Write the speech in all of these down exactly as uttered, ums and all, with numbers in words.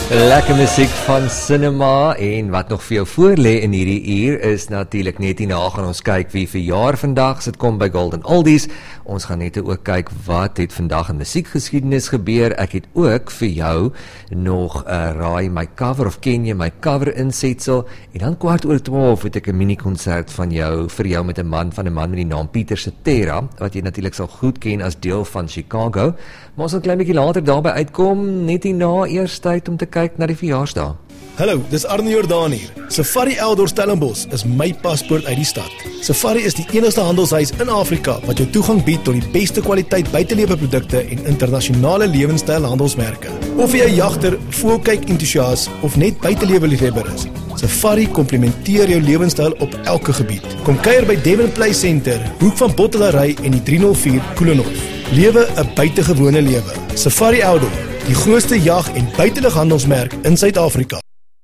Lekker musiek van Cinema, en wat nog vir jou voorlê in hierdie uur is natuurlik net hierna gaan ons kyk wie verjaar vandag. Dit kom by Golden Oldies. Ons gaan net ook kyk wat het vandag in musiekgeskiedenis gebeur. Ek het ook vir jou nog 'n uh, raai my cover of ken jy my cover insetsel, en dan kwart oor twaalf het ek 'n mini konsert van jou vir jou met 'n man van 'n man met die naam Pieter Cetera, wat jy natuurlik sal goed ken as deel van Chicago. Maar ons sal 'n klein bietjie later daarby uitkom, net hierna eers tyd om te kyk na die verjaarsdag. Hallo, dis Arne Jordaan hier. Safari Eldor Stellenbosch is my paspoort uit die stad. Safari is die enigste handelshuis in Afrika wat jou toegang bied tot die beste kwaliteit buiteleweprodukte en internasionale lewenstyl handelsmerke. Of jy 'n jagter, voelkyk entoesias of net buitelewe liefhebber is, Safari komplementeer jou lewenstyl op elke gebied. Kom kuier by Devon Play Center, hoek van Bottelary en die drie nul vier Koelenhof. Lewe 'n buitengewone lewe. Safari Eldor, die grootste jag- en buitelighandelsmerk in Suid-Afrika.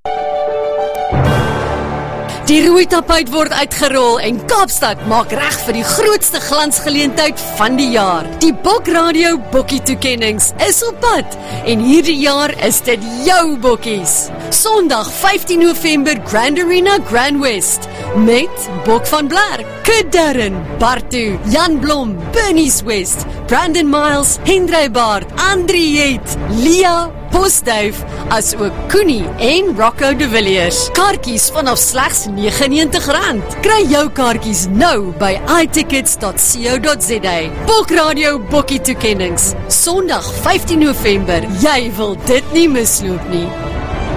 Die rooi tapuit word uitgerol en Kaapstad maak reg vir die grootste glansgeleentheid van die jaar. Die Bok Radio Bokkie toekennings is op pad en hierdie jaar is dit jou bokkies. Sondag vyftien November Grand Arena Grand West met Bok van Blerk, Kid Darren, Bartu, Jan Blom, Bernice West, Brandon Miles, Hendrey Baard, Andrie Het, Lia Postduif, as ook Koenie en Rocco de Villiers. Kaartjies vanaf slegs negenennegentig rand. Kry jou kaartjies nou by i tickets dot co dot za. Bok Radio Bokkie toekennings. Sondag vyftien November. Jy wil dit nie misloop nie.